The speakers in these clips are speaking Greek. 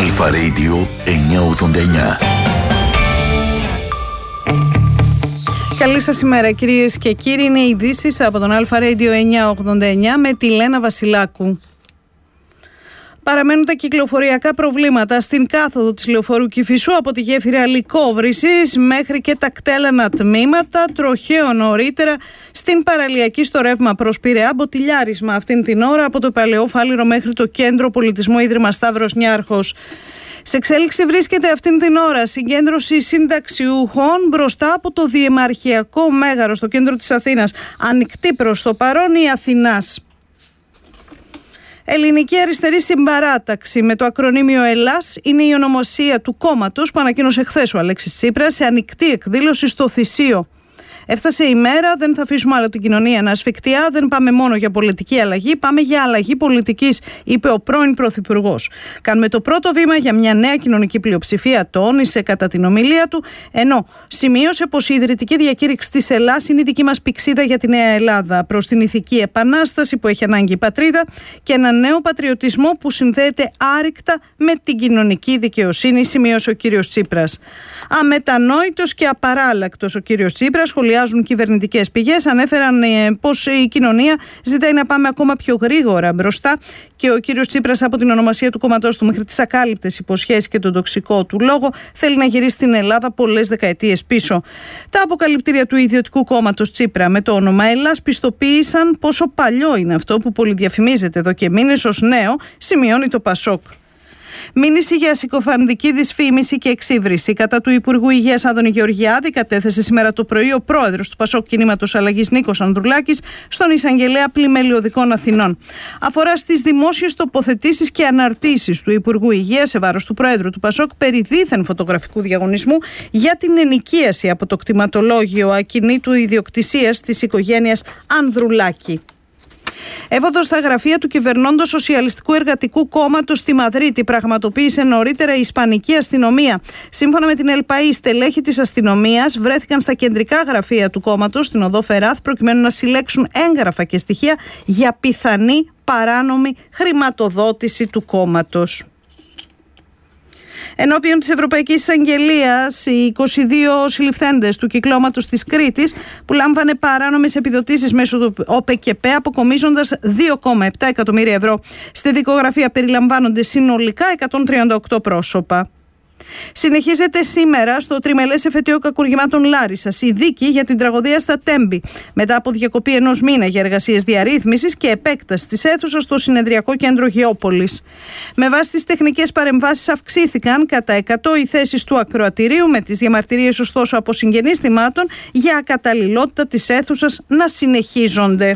Αλφα Radio 989. Καλή σας ημέρα κυρίες και κύριοι. Είναι οι ειδήσεις από τον Αλφα Radio 989 με τη Λένα Βασιλάκου. Παραμένουν τα κυκλοφοριακά προβλήματα στην κάθοδο της λεωφορείου Κηφισού από τη γέφυρα Λυκόβρυσης μέχρι και τα κτέλανα τμήματα, τροχαίο νωρίτερα στην παραλιακή στο ρεύμα προς Πειραιά, μποτιλιάρισμα αυτήν την ώρα από το Παλαιό Φάληρο μέχρι το Κέντρο Πολιτισμού Ίδρυμα Σταύρος Νιάρχος. Σε εξέλιξη βρίσκεται αυτήν την ώρα συγκέντρωση συνταξιούχων μπροστά από το Διεμαρχιακό Μέγαρο στο κέντρο της Αθήνας. Ανοιχτή προς το παρόν η Αθηνάς. Ελληνική Αριστερή Συμπαράταξη με το ακρονίμιο ΕΛΑΣ είναι η ονομασία του κόμματος που ανακοίνωσε χθες ο Αλέξης Τσίπρας σε ανοιχτή εκδήλωση στο Θησίο. Έφτασε η μέρα, δεν θα αφήσουμε άλλο την κοινωνία να ασφικτιά, δεν πάμε μόνο για πολιτική αλλαγή, πάμε για αλλαγή πολιτικής, είπε ο πρώην Πρωθυπουργός. Κάνουμε το πρώτο βήμα για μια νέα κοινωνική πλειοψηφία, τόνισε κατά την ομιλία του, ενώ σημείωσε πως η ιδρυτική διακήρυξη της Ελλάς είναι η δική μας πηξίδα για τη Νέα Ελλάδα, προς την ηθική επανάσταση που έχει ανάγκη η πατρίδα και ένα νέο πατριωτισμό που συνδέεται άρρηκτα με την κοινωνική δικαιοσύνη, σημείωσε ο κύριος Τσίπρας. Αμετανόητος και απαράλλακτος ο κύριος Τσίπρας, σχολιάζουν κυβερνητικές πηγές, ανέφεραν πως η κοινωνία ζητάει να πάμε ακόμα πιο γρήγορα μπροστά και ο κύριος Τσίπρας από την ονομασία του κόμματός του μέχρι τις ακάλυπτες υποσχέσεις και τον τοξικό του λόγο θέλει να γυρίσει στην Ελλάδα πολλές δεκαετίες πίσω. Τα αποκαλυπτήρια του ιδιωτικού κόμματος Τσίπρα με το όνομα Ελλάς πιστοποίησαν πόσο παλιό είναι αυτό που πολυδιαφημίζεται εδώ και μήνες ως νέο, σημειώνει το Πασόκ. Μήνυση για συκοφαντική δυσφήμιση και εξύβριση κατά του Υπουργού Υγείας Άδωνη Γεωργιάδη κατέθεσε σήμερα το πρωί ο πρόεδρος του Πασόκ Κινήματος Αλλαγής Νίκος Ανδρουλάκης στον Εισαγγελέα Πλημελιωδικών Αθηνών. Αφορά στις δημόσιες τοποθετήσεις και αναρτήσεις του Υπουργού Υγείας σε βάρος του πρόεδρου του Πασόκ περί δίθεν φωτογραφικού διαγωνισμού για την ενοικίαση από το κτηματολόγιο ακινήτου ιδιοκτησίας της οικογένειας Ανδρουλάκη. Εύοντας στα γραφεία του κυβερνώντος Σοσιαλιστικού Εργατικού Κόμματος στη Μαδρίτη, πραγματοποίησε νωρίτερα η Ισπανική αστυνομία. Σύμφωνα με την ΕΛΠΑΗ, στελέχη της αστυνομίας βρέθηκαν στα κεντρικά γραφεία του κόμματος στην οδό Φεράθ προκειμένου να συλλέξουν έγγραφα και στοιχεία για πιθανή παράνομη χρηματοδότηση του κόμματος. Ενώπιον της Ευρωπαϊκής Εισαγγελίας, οι 22 συλληφθέντες του κυκλώματος της Κρήτης που λάμβανε παράνομες επιδοτήσεις μέσω του ΟΠΕΚΕΠΕ αποκομίζοντας 2,7 εκατομμύρια ευρώ. Στη δικογραφία περιλαμβάνονται συνολικά 138 πρόσωπα. Συνεχίζεται σήμερα στο τριμελές εφετείο κακουργημάτων Λάρισσας η δίκη για την τραγωδία στα Τέμπη, μετά από διακοπή ενός μήνα για εργασίες διαρρύθμισης και επέκταση της αίθουσας στο συνεδριακό κέντρο Γεώπολης. Με βάση τις τεχνικές παρεμβάσεις αυξήθηκαν κατά 100 οι θέσεις του ακροατηρίου, με τις διαμαρτυρίες ωστόσο από συγγενείς θυμάτων για ακαταλληλότητα της αίθουσας να συνεχίζονται.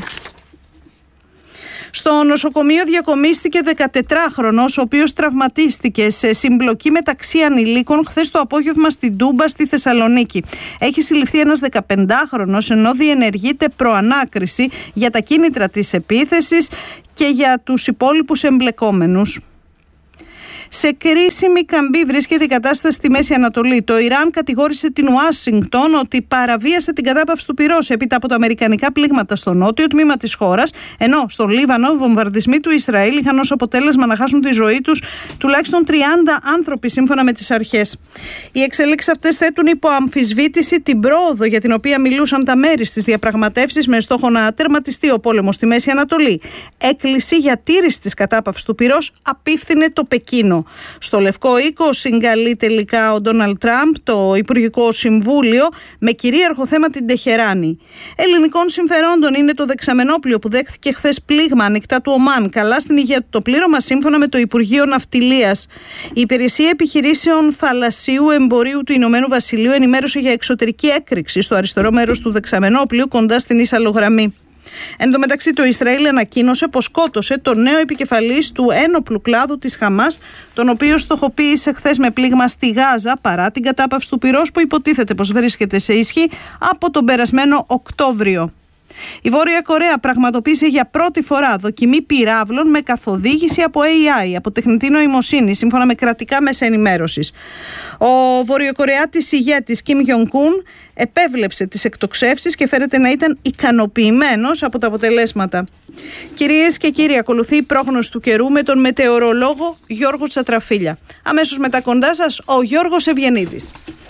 Στο νοσοκομείο διακομίστηκε 14χρονος, ο οποίος τραυματίστηκε σε συμπλοκή μεταξύ ανηλίκων χθες το απόγευμα στην Τούμπα στη Θεσσαλονίκη. Έχει συλληφθεί ένας 15χρονος, ενώ διενεργείται προανάκριση για τα κίνητρα της επίθεσης και για τους υπόλοιπους εμπλεκόμενους. Σε κρίσιμη καμπή βρίσκεται η κατάσταση στη Μέση Ανατολή. Το Ιράν κατηγόρησε την Ουάσιγκτον ότι παραβίασε την κατάπαυση του πυρός έπειτα από τα αμερικανικά πλήγματα στο νότιο τμήμα της χώρας, ενώ στον Λίβανο βομβαρδισμοί του Ισραήλ είχαν ως αποτέλεσμα να χάσουν τη ζωή τους τουλάχιστον 30 άνθρωποι σύμφωνα με τις αρχές. Οι εξελίξεις αυτές θέτουν υπό αμφισβήτηση την πρόοδο για την οποία μιλούσαν τα μέρη στις διαπραγματεύσεις με στόχο να τερματιστεί ο πόλεμος στη Μέση Ανατολή. Έκκληση για τήρηση της κατάπαυσης του πυρός απίφθινε το Πεκίνο. Στο Λευκό Οίκο συγκαλεί τελικά ο Ντόναλντ Τραμπ το Υπουργικό Συμβούλιο με κυρίαρχο θέμα την Τεχεράνη. Ελληνικών συμφερόντων είναι το δεξαμενόπλιο που δέχθηκε χθες πλήγμα ανοιχτά του Ομάν. Καλά στην υγεία του το πλήρωμα σύμφωνα με το Υπουργείο Ναυτιλίας. Η Υπηρεσία Επιχειρήσεων Θαλασσίου Εμπορίου του Ηνωμένου Βασιλείου ενημέρωσε για εξωτερική έκρηξη στο αριστερό μέρος του δεξαμενόπλιου κοντά στην Ίσαλογραμμή. Εν τω μεταξύ, το Ισραήλ ανακοίνωσε πως σκότωσε τον νέο επικεφαλής του ένοπλου κλάδου της Χαμάς, τον οποίο στοχοποίησε χθες με πλήγμα στη Γάζα παρά την κατάπαυση του πυρός που υποτίθεται πως βρίσκεται σε ισχύ από τον περασμένο Οκτώβριο. Η Βόρεια Κορέα πραγματοποίησε για πρώτη φορά δοκιμή πυράβλων με καθοδήγηση από AI, από τεχνητή νοημοσύνη, σύμφωνα με κρατικά μέσα ενημέρωσης. Ο βορειοκορεάτης ηγέτης Κιμ Γιονγκ-ουν επέβλεψε τις εκτοξεύσεις και φέρεται να ήταν ικανοποιημένος από τα αποτελέσματα. Κυρίες και κύριοι, ακολουθεί η πρόγνωση του καιρού με τον μετεωρολόγο Γιώργο Τσατραφίλια. Αμέσως μετά κοντά σας ο Γιώργος Ευγενίδης.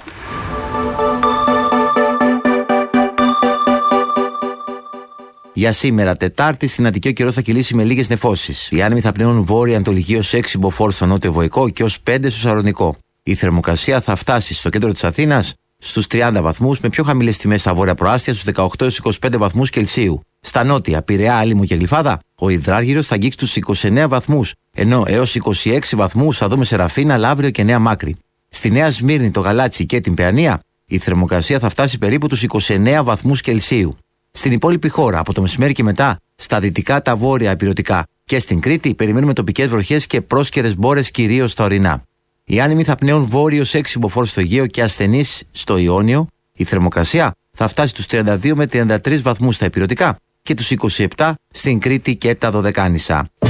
Για σήμερα, Τετάρτη, στην Αττική ο καιρός θα κυλήσει με λίγες νεφώσεις. Οι άνεμοι θα πνέουν βόρεια-ανατολική ως 6 μποφόρ στο νότιο Βοϊκό και ως 5 στο Σαρονικό. Η θερμοκρασία θα φτάσει στο κέντρο της Αθήνας στους 30 βαθμούς, με πιο χαμηλές τιμές στα βόρεια προάστια στους 18-25 βαθμούς Κελσίου. Στα νότια, Πειραιά, Άλυμο και Γλυφάδα, ο υδράργυρος θα αγγίξει τους 29 βαθμούς, ενώ έως 26 βαθμούς θα δούμε Σεραφίνα, Λαύριο και Νέα Μάκρη. Στη Νέα Σμύρνη, το Γαλάτσι και την Παιανία, η θερμοκρασία θα φτάσει περίπου τους 29 βαθμούς Κελσίου. Στην υπόλοιπη χώρα, από το μεσημέρι και μετά, στα δυτικά, τα βόρεια ηπειρωτικά και στην Κρήτη, περιμένουμε τοπικές βροχές και πρόσκαιρες μπόρες κυρίως στα ορεινά. Οι άνεμοι θα πνέουν βόρειος 6 μποφόρ στο Αιγαίο και ασθενείς στο Ιόνιο. Η θερμοκρασία θα φτάσει τους 32 με 33 βαθμούς στα ηπειρωτικά και τους 27 στην Κρήτη και τα Δωδεκάνησα.